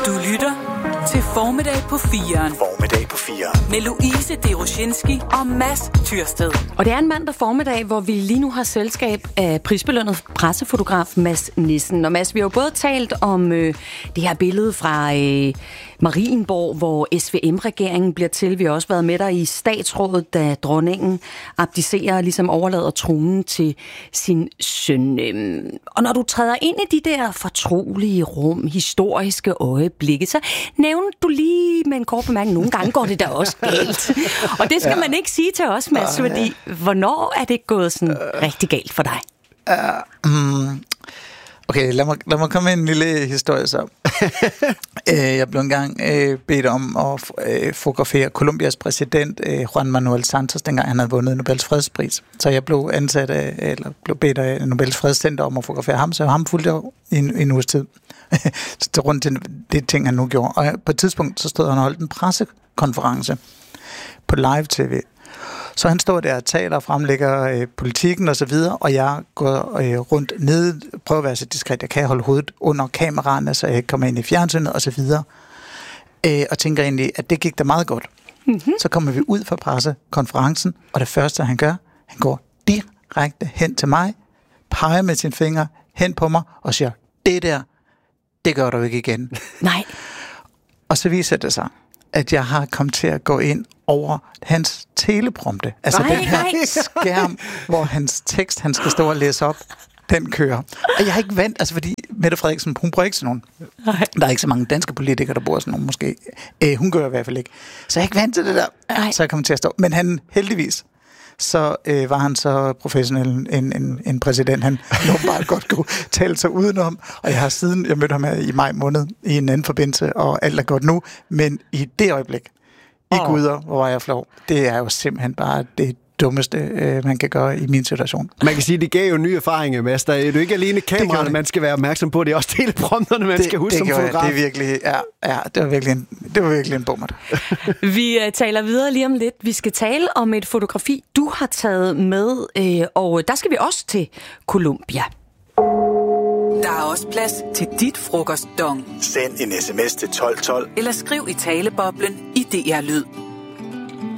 Du lytter til Formiddag på 4'eren. Formiddag på 4'eren. Med Louise Deroshinski og Mads Tyrsted. Og det er en mandag formiddag, hvor vi lige nu har selskab af prisbelønnet pressefotograf Mads Nissen. Og Mads, vi har jo både talt om det her billede fra Marienborg, hvor SVM-regeringen bliver til. Vi har også været med der i statsrådet, da dronningen abdicerer og ligesom overlader tronen til sin søn. Og når du træder ind i de der fortrolige rum, historiske øjeblikke, så nævner du lige med en kort bemærkning, nogle gange går det da også galt. Og det skal man ikke sige til os, Mads, fordi hvornår er det gået sådan rigtig galt for dig? Okay, lad mig komme med en lille historie så. Jeg blev engang bedt om at fotografere Colombias præsident Juan Manuel Santos, dengang han havde vundet Nobels fredspris. Så jeg blev blev bedt af Nobels fredscenter om at fotografere ham, så ham fulgte jeg i en uges tid. Rundt til det ting, han nu gjorde. Og på et tidspunkt, så stod han og holdt en pressekonference på live-tv. Så han står der og taler og fremlægger politikken og så videre, og jeg går rundt nede, prøver at være så diskret, jeg kan holde hovedet under kameraerne, så jeg ikke kommer ind i fjernsynet og så videre. Og tænker egentlig, at det gik da meget godt. Mm-hmm. Så kommer vi ud fra pressekonferencen, og det første, han gør, han går direkte hen til mig, peger med sin finger hen på mig og siger, det gør du ikke igen. Nej. Og så viser det sig, at jeg har kommet til at gå ind over hans teleprompte. Altså den her skærm, hvor hans tekst, han skal stå og læse op, den kører. Og jeg har ikke vant, altså fordi Mette Frederiksen, hun bruger ikke sådan nogen. Nej. Der er ikke så mange danske politikere, der bruger sådan nogen måske. Hun gør i hvert fald ikke. Så jeg er ikke vant til det der. Så jeg kommer til at stå. Men han heldigvis, så var han så professionel en præsident. Han bare godt kunne tale sig udenom. Og jeg har siden, jeg mødte ham i maj måned i en anden forbindelse, og alt er godt nu. Men i det øjeblik, i guder, hvor var jeg flov, det er jo simpelthen bare det dummeste, man kan gøre i min situation. Man kan sige, at det gav jo nye erfaringer, Mads. Der er jo ikke alene kameraerne, man skal være opmærksom på. Det er også teleprompterne, man skal huske som fotograf. Det er virkelig, det var virkelig en bummer. Vi taler videre lige om lidt. Vi skal tale om et fotografi, du har taget med, og der skal vi også til Colombia. Der er også plads til dit frokostdong. Send en sms til 1212. Eller skriv i taleboblen i DR Lyd.